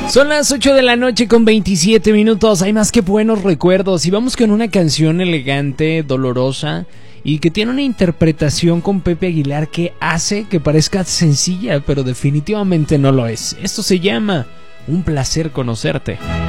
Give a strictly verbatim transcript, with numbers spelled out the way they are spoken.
Son las ocho de la noche con veintisiete minutos. Hay más que buenos recuerdos. Y vamos con una canción elegante, dolorosa y que tiene una interpretación con Pepe Aguilar que hace que parezca sencilla, pero definitivamente no lo es. Esto se llama Un placer conocerte.